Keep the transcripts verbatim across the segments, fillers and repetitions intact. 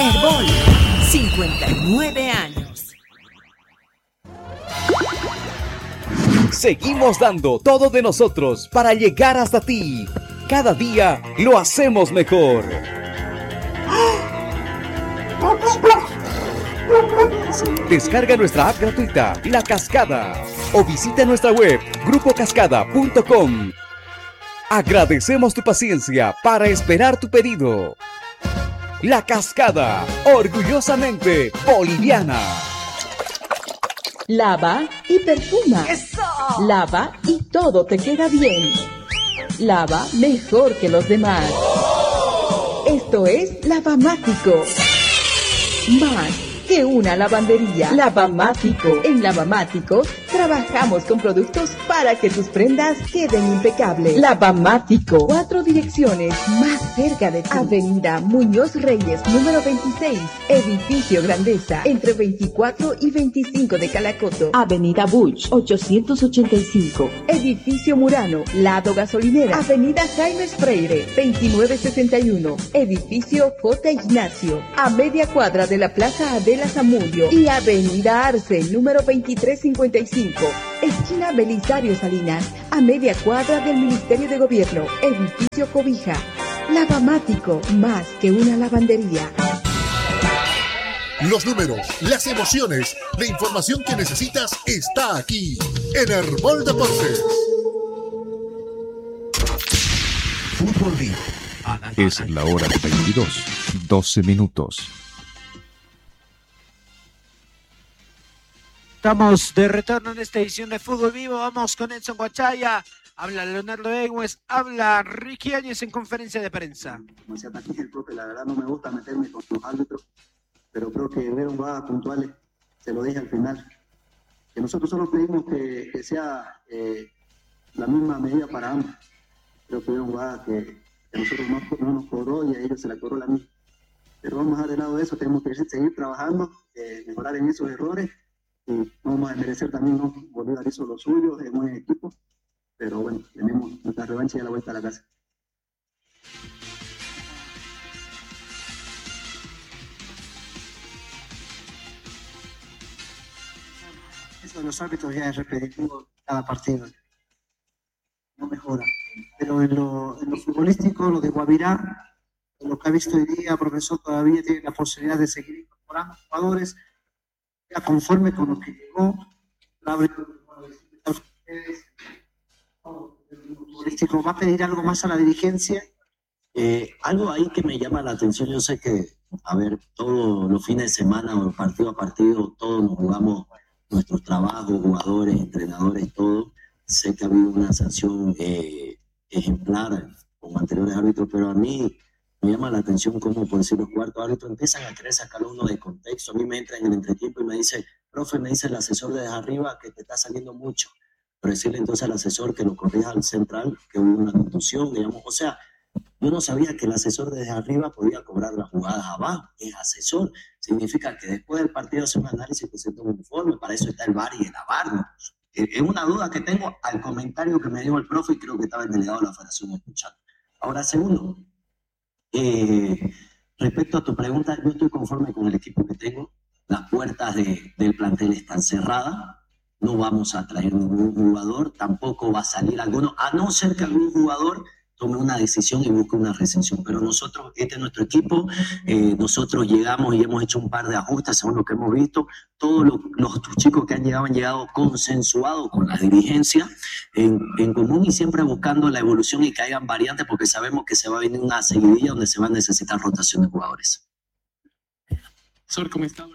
Herbol, cincuenta y nueve años. Seguimos dando todo de nosotros para llegar hasta ti. Cada día lo hacemos mejor. Descarga nuestra app gratuita, La Cascada, o visita nuestra web, grupo cascada punto com. Agradecemos tu paciencia para esperar tu pedido. La Cascada, orgullosamente boliviana. Lava y perfuma. ¡Eso! Lava y todo te queda bien. Lava mejor que los demás. Esto es Lavamático. Más que una lavandería. Lavamático. En Lavamático trabajamos con productos para que tus prendas queden impecables. Lavamático. Cuatro direcciones más cerca de ti. Avenida Muñoz Reyes, número veintiséis. Edificio Grandeza, entre veinticuatro y veinticinco de Calacoto. Avenida Buch, ochocientos ochenta y cinco. Edificio Murano, lado gasolinera. Avenida Jaime Freire, veintinueve sesenta y uno. Edificio J. Ignacio, a media cuadra de la Plaza Adela Zamudio. Y Avenida Arce, número veintitrés cincuenta y cinco. Esquina Belisario Salinas, a media cuadra del Ministerio de Gobierno. Edificio Cobija. Lavamático, más que una lavandería. Los números, las emociones, la información que necesitas está aquí en Herbol Deportes. Fútbol Vivo. Es la hora de veintidós, doce minutos. Estamos de retorno en esta edición de Fútbol Vivo. Vamos con Edson Guachaya. Habla Leonardo Egües. Habla Ricky Áñez en conferencia de prensa. Como decía aquí el profe, la verdad no me gusta meterme con los árbitros, pero creo que fueron jugadas puntuales. Se lo dije al final. Que nosotros solo pedimos que, que sea eh, la misma medida para ambos. Creo que fueron jugadas que, que a nosotros no, no nos cobró y a ellos se la cobró la misma. Pero vamos a dejar de lado eso. Tenemos que seguir trabajando, eh, mejorar en esos errores. Y vamos a merecer también, ¿no? Bolívar hizo lo suyo, es buen equipo, pero bueno, tenemos nuestra revancha y a la vuelta a la casa. Eso de los árbitros ya es repetitivo cada partido, no mejora, pero en lo, en lo futbolístico, lo de Guavirá, lo que ha visto hoy día, profesor, todavía tiene la posibilidad de seguir incorporando jugadores conforme con lo que llegó, ¿va a pedir algo más a la dirigencia? Eh, algo ahí que me llama la atención, yo sé que, a ver, todos los fines de semana o partido a partido, todos nos jugamos nuestros trabajos, jugadores, entrenadores, todo. Sé que ha habido una sanción eh, ejemplar con anteriores árbitros, pero a mí me llama la atención cómo, por decir, los cuartos árbitros empiezan a querer sacar uno de contexto. A mí me entra en el entretiempo y me dice, profe, me dice el asesor de desde arriba que te está saliendo mucho. Pero decirle entonces al asesor que lo corrija al central, que hubo una contusión, digamos. O sea, yo no sabía que el asesor de desde arriba podía cobrar las jugadas abajo. Es asesor. Significa que después del partido hace un análisis, presenta un informe. Para eso está el V A R y el A V A R, ¿no? Es una duda que tengo al comentario que me dio el profe y creo que estaba el delegado de la federación escuchando. Ahora, segundo, Eh, respecto a tu pregunta, yo estoy conforme con el equipo que tengo. Las puertas de, del plantel están cerradas. No vamos a traer ningún jugador. Tampoco va a salir alguno, a no ser que algún jugador tome una decisión y busque una recensión. Pero nosotros, este es nuestro equipo. Eh, nosotros llegamos y hemos hecho un par de ajustes según lo que hemos visto. Todos los, los chicos que han llegado han llegado consensuados con la dirigencia en, en común y siempre buscando la evolución y que hayan variantes porque sabemos que se va a venir una seguidilla donde se va a necesitar rotación de jugadores. Sor, ¿cómo está?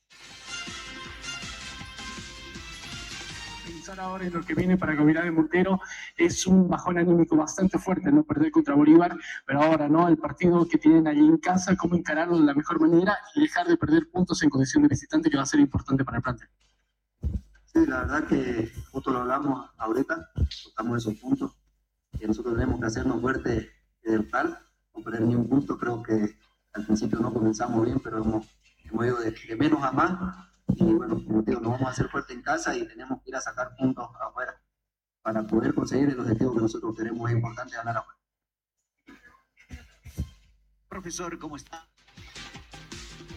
Ahora en lo que viene para Guavirá de Montero es un bajón anímico bastante fuerte, no perder contra Bolívar, pero ahora no, el partido que tienen allí en casa, cómo encararlo de la mejor manera y dejar de perder puntos en condición de visitante, que va a ser importante para el plantel. Sí, la verdad que justo lo hablamos ahorita, tocamos esos puntos, que nosotros tenemos que hacernos fuertes de local, no perder ni un punto. Creo que al principio no comenzamos bien, pero hemos, hemos ido de, de menos a más. Y bueno, como digo, nos vamos a hacer fuerte en casa y tenemos que ir a sacar puntos afuera para poder conseguir el objetivo que nosotros queremos. Es importante ganar afuera. Profesor, ¿cómo está?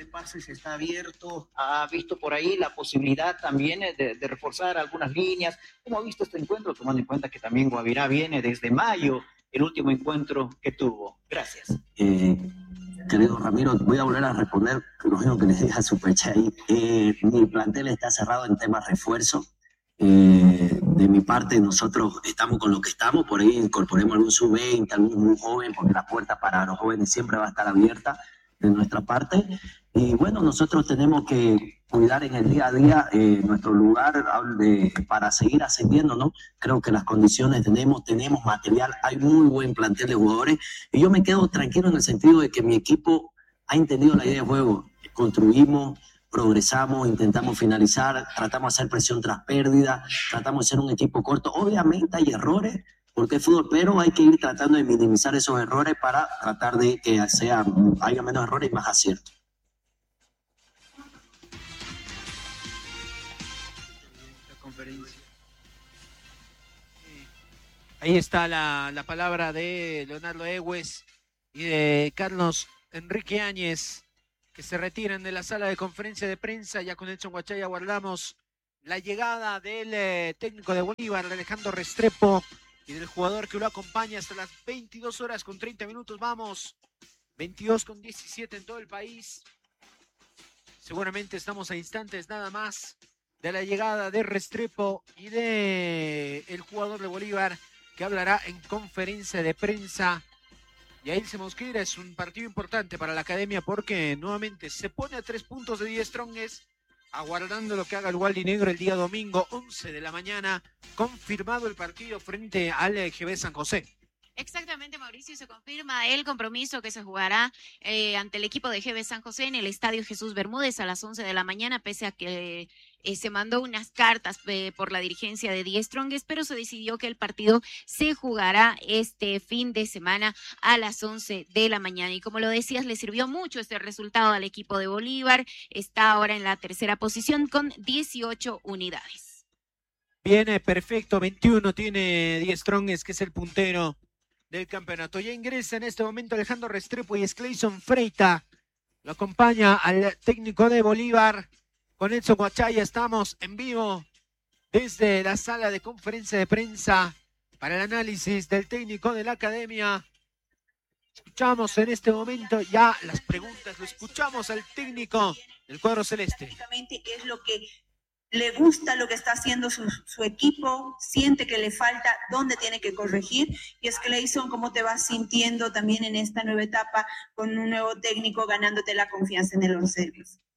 pases está abierto. ¿Ha visto por ahí la posibilidad también de, de reforzar algunas líneas? ¿Cómo ha visto este encuentro, tomando en cuenta que también Guavirá viene desde mayo, el último encuentro que tuvo? Gracias. Eh, querido Ramiro, voy a volver a responder lo mismo que le dije a Superchay. Eh, mi plantel está cerrado en temas refuerzo. Eh, de mi parte, nosotros estamos con lo que estamos, por ahí incorporemos algún sub veinte, algún muy joven, porque la puerta para los jóvenes siempre va a estar abierta de nuestra parte. Y bueno, nosotros tenemos que cuidar en el día a día eh, nuestro lugar de, para seguir ascendiendo, ¿no? Creo que las condiciones tenemos, tenemos material, hay muy buen plantel de jugadores, y yo me quedo tranquilo en el sentido de que mi equipo ha entendido la idea de juego. Construimos, progresamos, intentamos finalizar, tratamos de hacer presión tras pérdida, tratamos de ser un equipo corto. Obviamente hay errores, porque es fútbol, pero hay que ir tratando de minimizar esos errores para tratar de que sea, haya menos errores y más aciertos. Ahí está la, la palabra de Leonardo Egues y de Carlos Enrique Áñez, que se retiran de la sala de conferencia de prensa. Ya con Edson Huachaya guardamos la llegada del eh, técnico de Bolívar, Alejandro Restrepo, y del jugador que lo acompaña hasta las veintidós horas con treinta minutos. Vamos, veintidós con diecisiete en todo el país. Seguramente estamos a instantes nada más de la llegada de Restrepo y de el jugador de Bolívar, que hablará en conferencia de prensa. Y ahí se Mosquera, es un partido importante para la academia porque nuevamente se pone a tres puntos de Die Strongest, aguardando lo que haga el Gualdinegro el día domingo, once de la mañana, confirmado el partido frente al G B San José. Exactamente, Mauricio, se confirma el compromiso que se jugará eh, ante el equipo de G B San José en el Estadio Jesús Bermúdez a las once de la mañana, pese a que eh, se mandó unas cartas eh, por la dirigencia de Die Strongest, pero se decidió que el partido se jugará este fin de semana a las once de la mañana. Y como lo decías, le sirvió mucho este resultado al equipo de Bolívar, está ahora en la tercera posición con dieciocho unidades. Viene perfecto, veintiuno tiene Die Strongest, que es el puntero del campeonato. Ya ingresa en este momento Alejandro Restrepo y es Clayson Freita. Lo acompaña al técnico de Bolívar. Con Edson Huachaya estamos en vivo desde la sala de conferencia de prensa para el análisis del técnico de la academia. Escuchamos en este momento ya las preguntas, lo escuchamos al técnico del cuadro celeste. Es lo que le gusta lo que está haciendo su, su equipo, siente que le falta, dónde tiene que corregir. Y es Clayson, ¿cómo te vas sintiendo también en esta nueva etapa con un nuevo técnico ganándote la confianza en el once?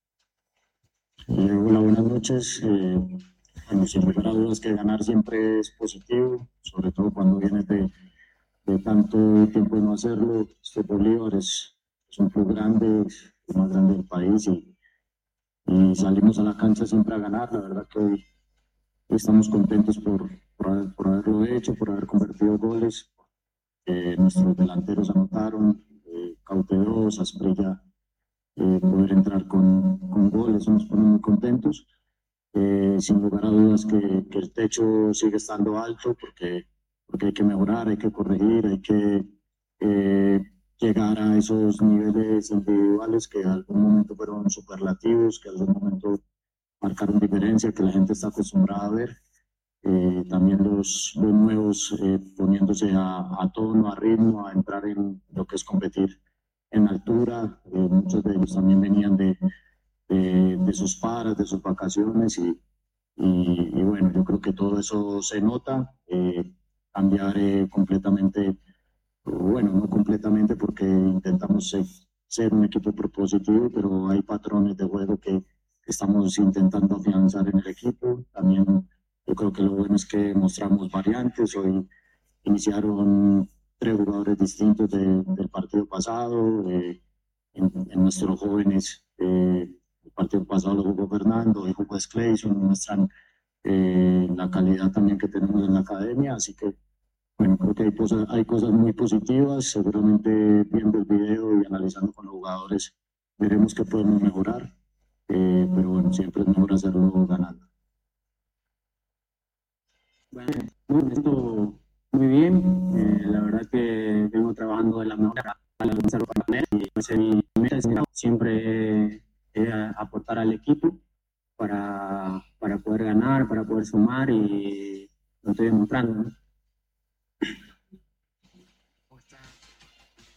Eh, hola, buenas noches. Eh, bueno, sin lugar a dudas que ganar siempre es positivo, sobre todo cuando vienes de, de tanto tiempo de no hacerlo. Este Bolívar es, es un club grande, es el más grande del país y y salimos a la cancha siempre a ganar. La verdad que hoy estamos contentos por, por, haber, por haberlo hecho, por haber convertido goles. Eh, nuestros delanteros anotaron, eh, Cautedos, Asprilla, eh, poder entrar con, con goles, nos ponen muy contentos. Eh, sin lugar a dudas que, que el techo sigue estando alto porque, porque hay que mejorar, hay que corregir, hay que eh, llegar a esos niveles individuales que en algún momento fueron superlativos, que en algún momento marcaron diferencia, que la gente está acostumbrada a ver. Eh, también los, los nuevos eh, poniéndose a, a tono, a ritmo, a entrar en lo que es competir en altura. Eh, muchos de ellos también venían de, de, de sus paras, de sus vacaciones y, y, y bueno, yo creo que todo eso se nota. Eh, cambiar eh, completamente, bueno, no completamente porque intentamos ser, ser un equipo propositivo, pero hay patrones de juego que estamos intentando afianzar en el equipo. También yo creo que lo bueno es que mostramos variantes. Hoy iniciaron tres jugadores distintos de, del partido pasado. Eh, en, en nuestros jóvenes, eh, el partido pasado lo jugó Fernando, hoy jugó Clayson, muestran eh, la calidad también que tenemos en la academia. Así que bueno, creo que hay cosas, hay cosas muy positivas. Seguramente viendo el video y analizando con los jugadores veremos que podemos mejorar, eh, pero bueno, siempre es mejor hacerlo ganando. Bueno, me siento muy bien. Eh, la verdad que vengo trabajando de la mejor manera y ese mi meta es siempre eh, aportar al equipo para, para poder ganar, para poder sumar y lo estoy demostrando, ¿no?